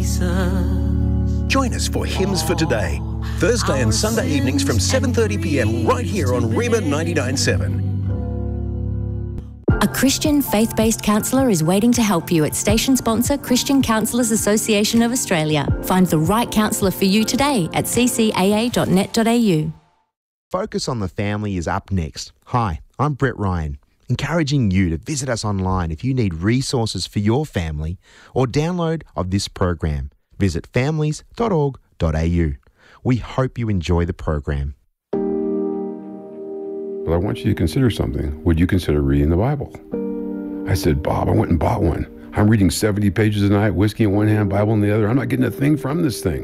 Join us for Hymns for Today, Thursday and Sunday evenings from 7:30 p.m. right here on Reba 99.7. A Christian faith-based counsellor is waiting to help you at station sponsor Christian Counsellors Association of Australia. Find the right counsellor for you today at ccaa.net.au. Focus on the Family is up next. Hi, I'm Brett Ryan, encouraging you to visit us online if you need resources for your family or download of this program. Visit families.org.au. We hope you enjoy the program. But I want you to consider something. Would you consider reading the Bible? I said, Bob, I went and bought one. I'm reading 70 pages a night, whiskey in one hand, Bible in the other. I'm not getting a thing from this thing.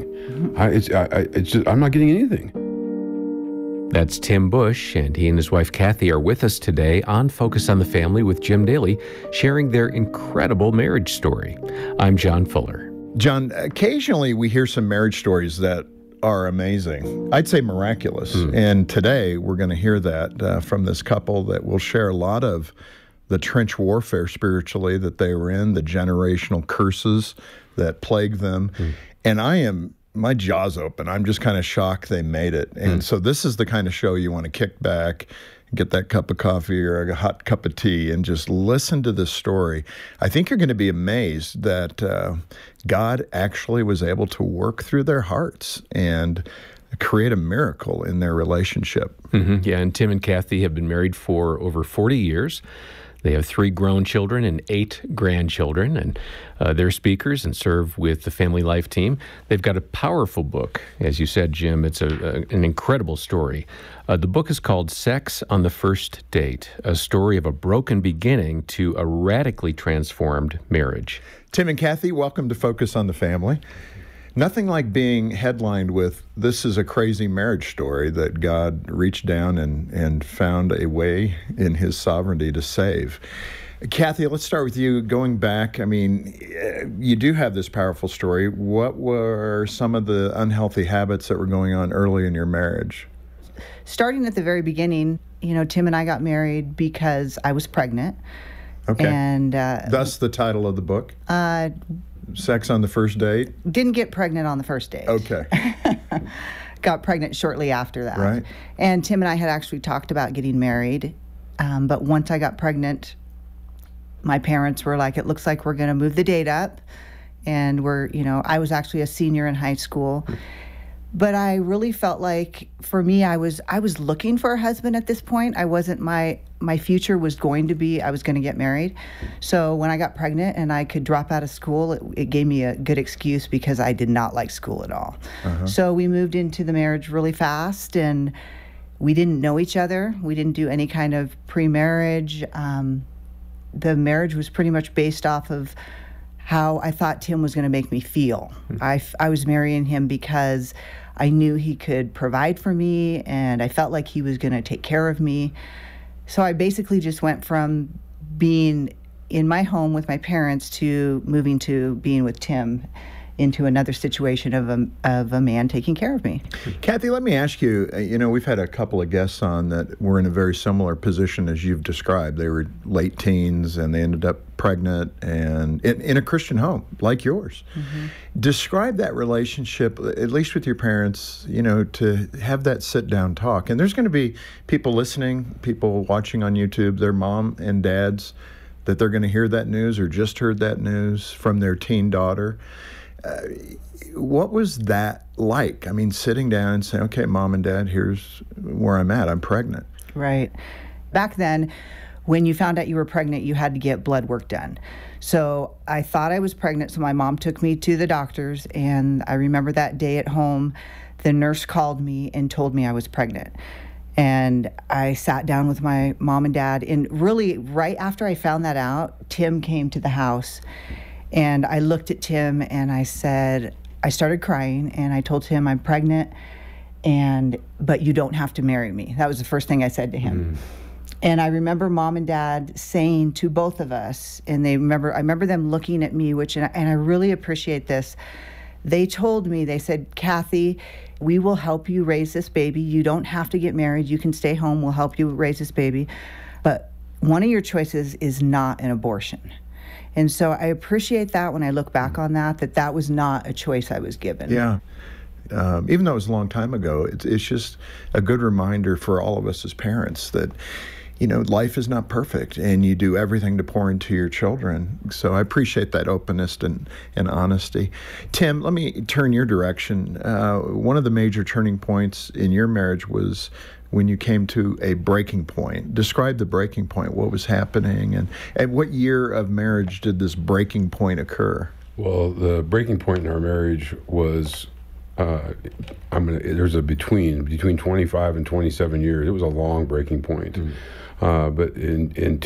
I'm not getting anything. That's Tim Bush, and he and his wife Kathy are with us today on Focus on the Family with Jim Daly, sharing their incredible marriage story. I'm John Fuller. John, occasionally we hear some marriage stories that are amazing. I'd say miraculous. And today we're going to hear that from this couple that will share a lot of the trench warfare spiritually that they were in, the generational curses that plague them. And my jaw's open. I'm just kind of shocked they made it. And so this is the kind of show you want to kick back, get that cup of coffee or a hot cup of tea and just listen to this story. I think you're going to be amazed that God actually was able to work through their hearts and create a miracle in their relationship. Yeah, and Tim and Kathy have been married for over 40 years. They have 3 grown children and 8 grandchildren, and they're speakers and serve with the Family Life team. They've got a powerful book, as you said, Jim. It's an incredible story. The book is called Sex on the First Date, a story of a broken beginning to a radically transformed marriage. Tim and Kathy, welcome to Focus on the Family. Nothing like being headlined with, this is a crazy marriage story that God reached down and found a way in his sovereignty to save. Kathy, let's start with you. Going back, I mean, you do have this powerful story. What were some of the unhealthy habits that were going on early in your marriage? Starting at the very beginning, Tim and I got married because I was pregnant. Okay. And thus the title of the book? Sex on the First Date? Didn't get pregnant on the first date. Okay. Got pregnant shortly after that. Right. And Tim and I had actually talked about getting married. But once I got pregnant, my parents were like, it looks like we're going to move the date up. And I was actually a senior in high school. But I really felt like, for me, I was looking for a husband at this point. I wasn't, my future was going to be, I was going to get married. So when I got pregnant and I could drop out of school, it gave me a good excuse because I did not like school at all. So we moved into the marriage really fast, and we didn't know each other. We didn't do any kind of pre-marriage. The marriage was pretty much based off of how I thought Tim was going to make me feel. I was marrying him because I knew he could provide for me, and I felt like he was going to take care of me. So I basically just went from being in my home with my parents to moving to being with Tim into another situation of a man taking care of me. Kathy, let me ask you, we've had a couple of guests on that were in a very similar position as you've described. They were late teens and they ended up pregnant and in a Christian home like yours. Describe that relationship, at least with your parents, to have that sit-down talk. And there's going to be people listening, people watching on YouTube, their mom and dads, that they're going to hear that news or just heard that news from their teen daughter. What was that like? I mean, sitting down and saying, okay, Mom and Dad, here's where I'm at. I'm pregnant. Right. Back then, when you found out you were pregnant, you had to get blood work done. So I thought I was pregnant, so my mom took me to the doctors, and I remember that day at home, the nurse called me and told me I was pregnant. And I sat down with my mom and dad, and really right after I found that out, Tim came to the house. And I looked at Tim and I started crying, and I told him I'm pregnant, but you don't have to marry me. That was the first thing I said to him. And I remember Mom and Dad saying to both of us, and I remember them looking at me, and I really appreciate this. They told me, they said, Kathy, we will help you raise this baby. You don't have to get married. You can stay home. We'll help you raise this baby. But one of your choices is not an abortion. And so I appreciate that when I look back on that was not a choice I was given. Yeah. Even though it was a long time ago, it's just a good reminder for all of us as parents that, life is not perfect, and you do everything to pour into your children. So I appreciate that openness and honesty. Tim, let me turn your direction. One of the major turning points in your marriage was when you came to a breaking point. Describe the breaking point. What was happening, and at what year of marriage did this breaking point occur? Well, the breaking point in our marriage was there's a between 25 and 27 years. It was a long breaking point. But in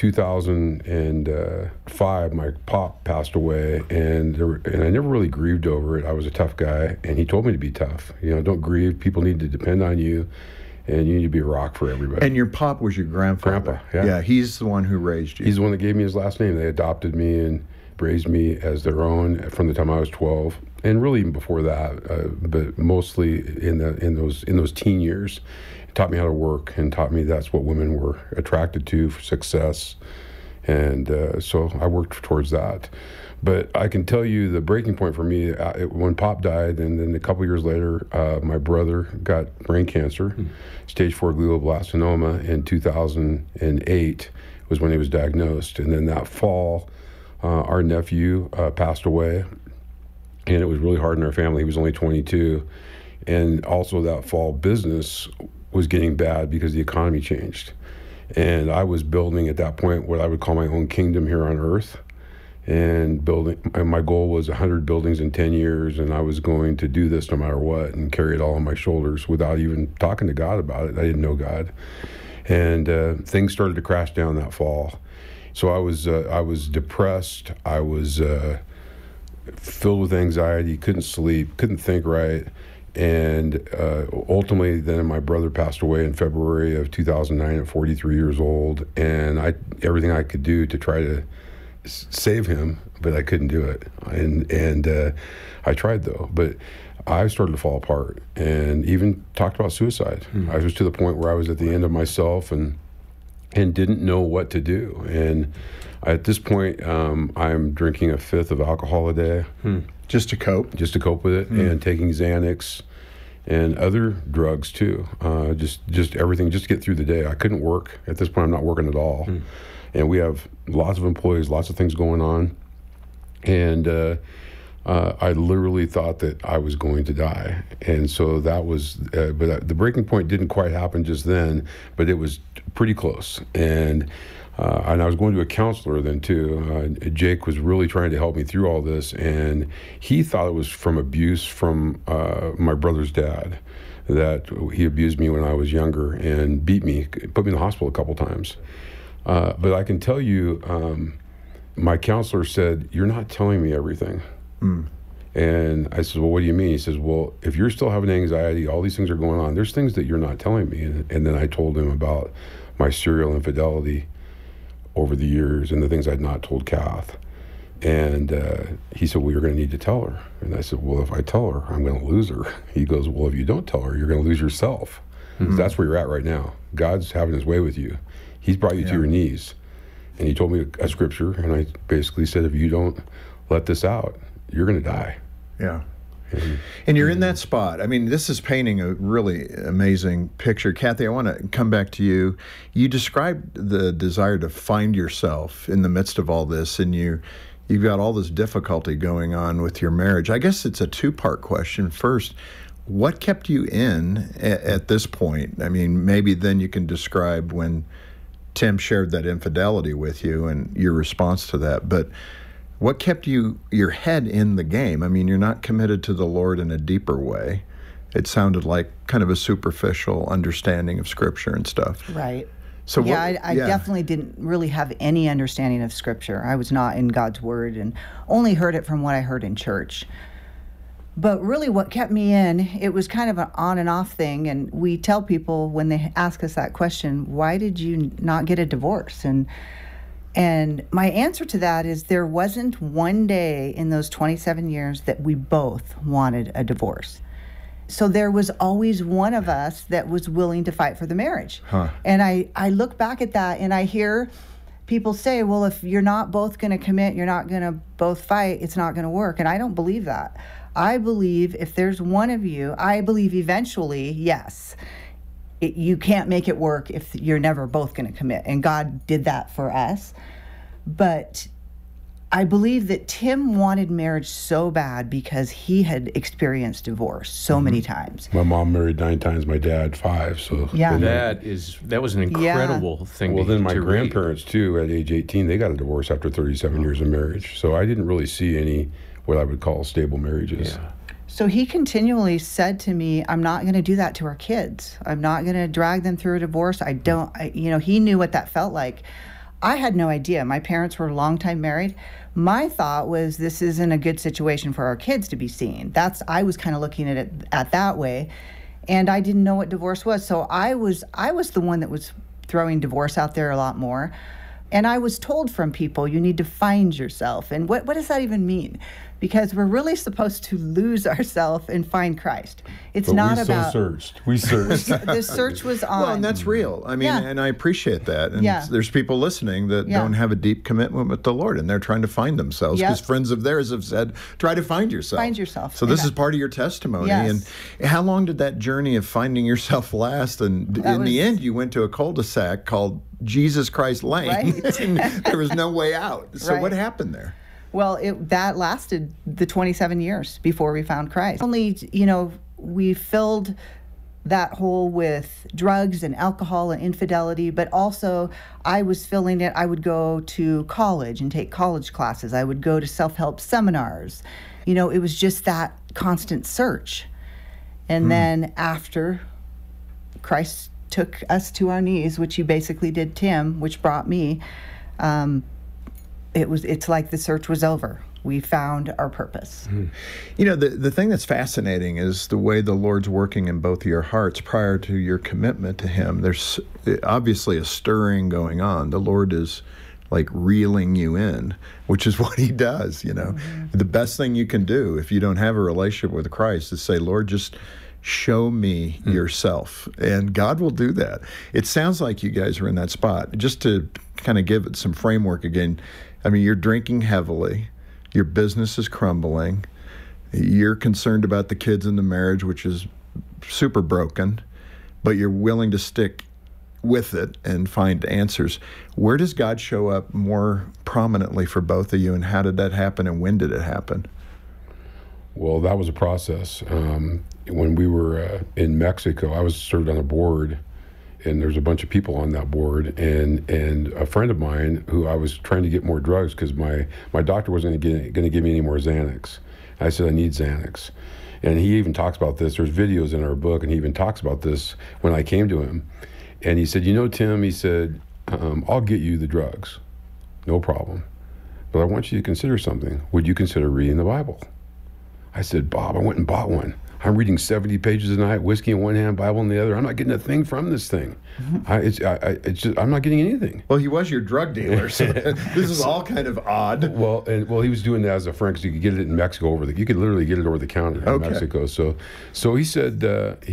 2005, my pop passed away, and I never really grieved over it. I was a tough guy, and he told me to be tough. Don't grieve. People need to depend on you, and you need to be a rock for everybody. And your pop was your grandfather. Grandpa, yeah. Yeah, he's the one who raised you. He's the one that gave me his last name. They adopted me and raised me as their own from the time I was 12, and really even before that, but mostly in those teen years. Taught me how to work and taught me that's what women were attracted to for success. And so I worked towards that. But I can tell you the breaking point for me, when Pop died, and then a couple years later, my brother got brain cancer, stage 4 glioblastoma in 2008 was when he was diagnosed. And then that fall, our nephew passed away, and it was really hard in our family. He was only 22. And also that fall, business was getting bad because the economy changed. And I was building at that point what I would call my own kingdom here on earth. And my goal was 100 buildings in 10 years, and I was going to do this no matter what and carry it all on my shoulders without even talking to God about it. I didn't know God. And things started to crash down that fall. So I was depressed. I was filled with anxiety, couldn't sleep, couldn't think right. And ultimately, then my brother passed away in February of 2009 at 43 years old. And everything I could do to try to save him, but I couldn't do it. And I tried though, but I started to fall apart and even talked about suicide. I was to the point where I was at the end of myself and didn't know what to do. And at this point, I'm drinking a fifth of alcohol a day. Just to cope? Just to cope with it, and taking Xanax and other drugs too. Just everything, just to get through the day. I couldn't work. At this point, I'm not working at all. And we have lots of employees, lots of things going on. And I literally thought that I was going to die. And so that was, but the breaking point didn't quite happen just then, but it was pretty close. And I was going to a counselor then too. Jake was really trying to help me through all this, and he thought it was from abuse from my brother's dad, that he abused me when I was younger and beat me, put me in the hospital a couple times. But I can tell you, my counselor said, "You're not telling me everything." And I said, "Well, what do you mean?" He says, "Well, if you're still having anxiety, all these things are going on, there's things that you're not telling me." And then I told him about my serial infidelity over the years and the things I'd not told Kath. And he said, "Well, you're going to need to tell her." And I said, "Well, if I tell her, I'm going to lose her." He goes, "Well, if you don't tell her, you're going to lose yourself." That's where you're at right now. God's having his way with you. He's brought you to your knees. And he told me a scripture, and I basically said, if you don't let this out, you're going to die. Yeah. And you're in that spot. I mean, this is painting a really amazing picture. Kathy, I want to come back to you. You described the desire to find yourself in the midst of all this, and you've got all this difficulty going on with your marriage. I guess it's a two-part question. First, what kept you in at this point? I mean, maybe then you can describe when Tim shared that infidelity with you and your response to that. But what kept your head in the game? I mean, you're not committed to the Lord in a deeper way. It sounded like kind of a superficial understanding of Scripture and stuff. Right. So I definitely didn't really have any understanding of Scripture. I was not in God's Word and only heard it from what I heard in church. But really what kept me in, it was kind of an on and off thing. And we tell people when they ask us that question, why did you not get a divorce? And my answer to that is there wasn't one day in those 27 years that we both wanted a divorce. So there was always one of us that was willing to fight for the marriage. And I look back at that and I hear people say, well, if you're not both going to commit, you're not going to both fight, it's not going to work. And I don't believe that. I believe if there's one of you, I believe eventually, yes, you can't make it work if you're never both going to commit. And God did that for us. But I believe that Tim wanted marriage so bad because he had experienced divorce so many times. My mom married 9 times, my dad 5. So Yeah. That was an incredible thing. Well, then my to read. grandparents too, at age 18, they got a divorce after 37 years of marriage. So I didn't really see any what I would call stable marriages. Yeah. So he continually said to me, I'm not going to do that to our kids. I'm not going to drag them through a divorce. He knew what that felt like. I had no idea. My parents were long time married. My thought was this isn't a good situation for our kids to be seeing. I was kind of looking at it that way, and I didn't know what divorce was. So I was the one that was throwing divorce out there a lot more. And I was told from people, you need to find yourself. And what does that even mean? Because we're really supposed to lose ourselves and find Christ. It's But not we about. searched. We searched. The search was on. Well, and that's real. I mean, Yeah. and I appreciate that. And Yeah. there's people listening that Yeah. don't have a deep commitment with the Lord, and they're trying to find themselves Yep. because friends of theirs have said, try to find yourself. Find yourself. So this Amen. is part of your testimony. Yes. And how long did that journey of finding yourself last? And in the was- end, you went to a cul-de-sac called Jesus Christ Lane. Right. And there was no way out. So what Right. happened there? Well, that lasted the 27 years before we found Christ. Only, we filled that hole with drugs and alcohol and infidelity, but also I was filling it. I would go to college and take college classes. I would go to self-help seminars. It was just that constant search. And then after Christ took us to our knees, which he basically did Tim, which brought me, it's like the search was over. We found our purpose. The thing that's fascinating is the way the Lord's working in both of your hearts prior to your commitment to him. There's obviously a stirring going on. The Lord is like reeling you in, which is what he does, The best thing you can do if you don't have a relationship with Christ is say, Lord, just show me yourself. And God will do that. It sounds like you guys are in that spot. Just to kind of give it some framework again, I mean, you're drinking heavily. Your business is crumbling. You're concerned about the kids and the marriage, which is super broken, but you're willing to stick with it and find answers. Where does God show up more prominently for both of you, and how did that happen, and when did it happen? Well, that was a process. When we were in Mexico, I was served on a board, and there's a bunch of people on that board, and a friend of mine who I was trying to get more drugs because my doctor wasn't going to give me any more Xanax. I said, I need Xanax. And he even talks about this. There's videos in our book, and he even talks about this when I came to him. And he said, Tim, he said, I'll get you the drugs. No problem. But I want you to consider something. Would you consider reading the Bible? I said, Bob, I went and bought one. I'm reading 70 pages a night, whiskey in one hand, Bible in the other. I'm not getting a thing from this thing. I'm not getting anything. Well, he was your drug dealer, so this is all kind of odd. Well, he was doing that as a friend because you could get it in Mexico you could literally get it over the counter in Mexico. So he said,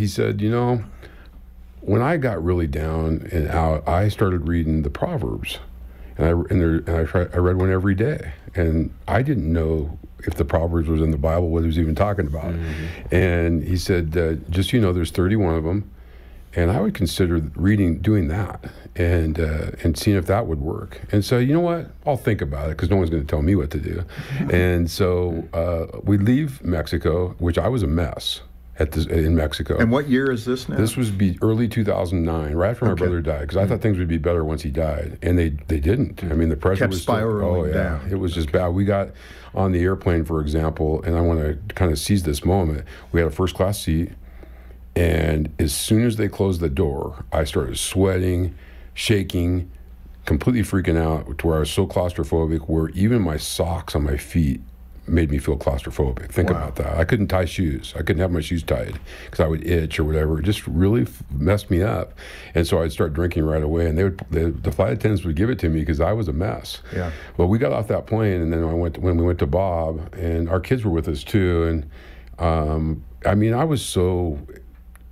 when I got really down and out, I started reading the Proverbs, and I read one every day, and I didn't know if the Proverbs was in the Bible, what he was even talking about. Mm-hmm. And he said, there's 31 of them, and I would consider doing that and seeing if that would work. And so, you know what? I'll think about it because no one's going to tell me what to do. And so we leave Mexico, which I was a mess in Mexico. And what year is this now? This was early 2009, right after my brother died, because I thought things would be better once he died, and they didn't. I mean, the pressure kept was spiraling down. It was just bad. We got on the airplane, for example, and I want to kind of seize this moment. We had a first class seat, and as soon as they closed the door, I started sweating, shaking, completely freaking out to where I was so claustrophobic, where even my socks on my feet made me feel claustrophobic. Think about that. I couldn't tie shoes. I couldn't have my shoes tied because I would itch or whatever. It just really messed me up. And so I'd start drinking right away, and the flight attendants would give it to me because I was a mess. Yeah. But we got off that plane, and then when we went to Bob, and our kids were with us too, and I mean, I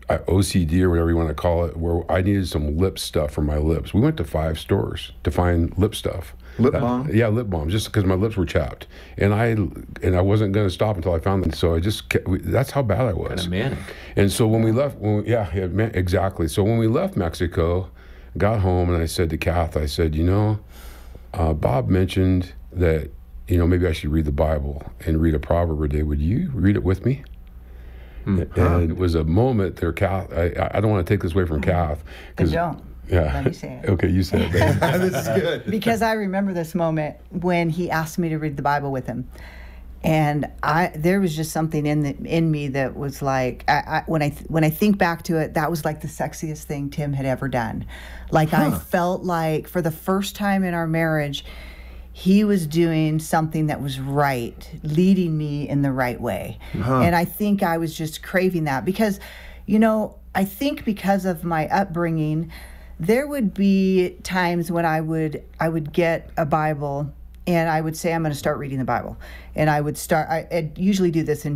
OCD or whatever you want to call it, where I needed some lip stuff for my lips. We went to 5 stores to find lip stuff. Lip balm? Yeah, lip balm, just because my lips were chapped. And I wasn't going to stop until I found them. So I just kept, that's how bad I was. Kind of manic. And so when we left, exactly. So when we left Mexico, got home, and I said to Kath, I said, Bob mentioned that, maybe I should read the Bible and read a proverb a day. Would you read it with me? And it was a moment there, Kath. I don't want to take this away from Kath. Don't. Yeah. Let me say it. Okay, you said it. This is good. Because I remember this moment when he asked me to read the Bible with him. And there was just something in me that was like, when I think back to it, that was like the sexiest thing Tim had ever done. Like I felt like for the first time in our marriage, he was doing something that was right, leading me in the right way. And I think I was just craving that because, I think because of my upbringing, there would be times when I would get a Bible and I would say, I'm going to start reading the Bible. And I'd usually do this in